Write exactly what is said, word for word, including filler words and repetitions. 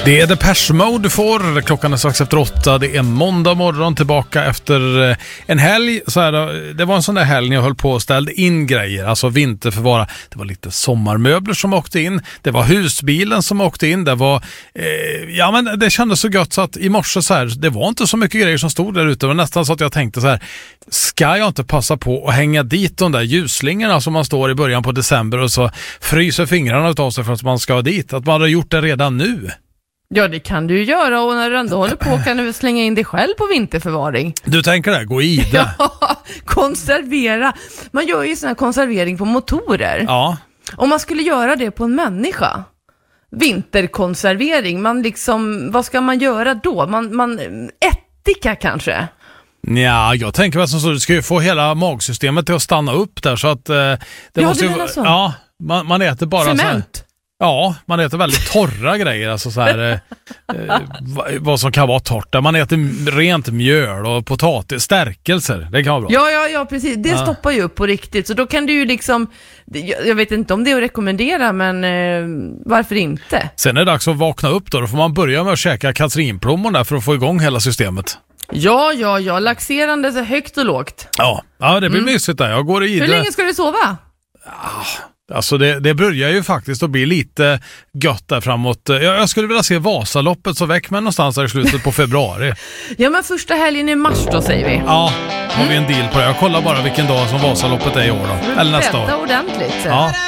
Det är Depeche Mode du får. Klockan är strax efter åtta. Det är måndag morgon, tillbaka efter en helg. Så här, det var en sån där helg när jag höll på och ställde in grejer. Alltså vinterförvara. Det var lite sommarmöbler som åkte in. Det var husbilen som åkte in. Det var, eh, ja men det kändes så gött så att i morse så här, det var inte så mycket grejer som stod där ute. Det var nästan så att jag tänkte så här, ska jag inte passa på att hänga dit de där ljusslingorna som man står i början på december och så fryser fingrarna utav sig för att man ska ha dit. Att man hade gjort det redan nu. Ja, det kan du ju göra, och när du ändå håller på kan du slänga in dig själv på vinterförvaring. Du tänker det, gå i det. Ja, konservera. Man gör ju sån här konservering på motorer. Ja. Om man skulle göra det på en människa, vinterkonservering, man liksom, vad ska man göra då? Man, man ättika kanske? Ja, jag tänker väl som så, du ska ju få hela magsystemet till att stanna upp där så att eh, det ja, måste du ju, menar så. ja, man, man äter bara cement. så här, ja, man äter väldigt torra grejer, alltså så här eh, eh, vad som kan vara torrt där. Man äter rent mjöl och potatis, stärkelser, det kan vara bra. Ja, ja, ja, precis. Det ja. stoppar ju upp på riktigt. Så då kan du ju liksom, jag vet inte om det är att rekommendera, men eh, varför inte? Sen är det dags att vakna upp då. Då får man börja med att käka katrinplommon där för att få igång hela systemet. Ja, ja, ja. Laxerande så högt och lågt. Ja, ja det blir mm. mysigt där. Jag går i Hur det. länge ska du sova? Alltså det, det börjar ju faktiskt att bli lite gött där framåt. Jag, jag skulle vilja se Vasaloppet, så väck mig någonstans där i slutet på februari. Ja, men första helgen i mars då, säger vi. Ja, har vi en deal på det. Jag kollar bara vilken dag som Vasaloppet är i år då. Eller nästa år. Ordentligt. Ja.